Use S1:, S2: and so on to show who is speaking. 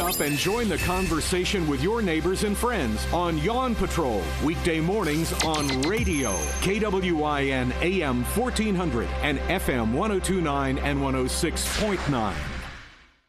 S1: up and join the conversation with your neighbors and friends on Yawn Patrol, weekday mornings on radio, KWIN AM 1400 and FM 1029 and 106.9.